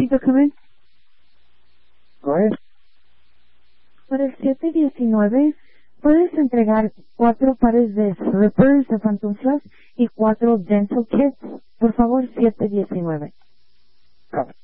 to come in? Go ahead. Para el 719, ¿puedes entregar 4 pares de slippers de pantuflas y 4 dental kits? Por favor, 719. Copy.